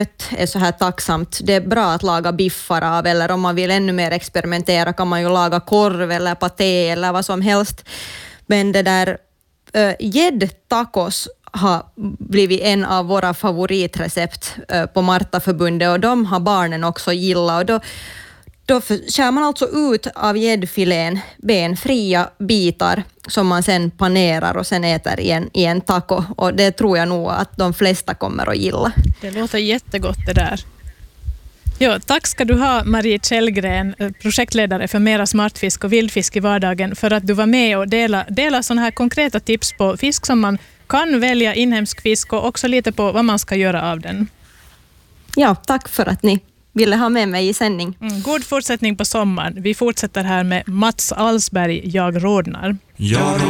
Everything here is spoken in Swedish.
är så här tacksamt. Det är bra att laga biffar av, eller om man vill ännu mer experimentera kan man ju laga korv eller paté eller vad som helst. Men det där gäddtacos har blivit en av våra favoritrecept på Martaförbundet, och de har barnen också gillat. Och då skär man alltså ut av gäddfilén benfria bitar som man sen panerar och sen äter i en taco. Och det tror jag nog att de flesta kommer att gilla. Det låter jättegott det där. Ja, tack ska du ha, Marie Kjellgren, projektledare för Mera smartfisk och vildfisk i vardagen, för att du var med och dela sådana här konkreta tips på fisk som man kan välja, inhemsk fisk, och också lite på vad man ska göra av den. Ja, tack för att ni ville ha med mig i sändning. God fortsättning på sommaren. Vi fortsätter här med Mats Alsberg, Jag rodnar.